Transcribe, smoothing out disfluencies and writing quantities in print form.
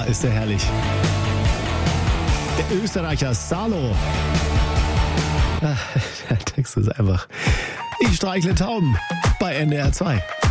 ist der herrlich. Der Österreicher Salo. Der Text ist einfach: Ich streichle Tauben bei NDR 2.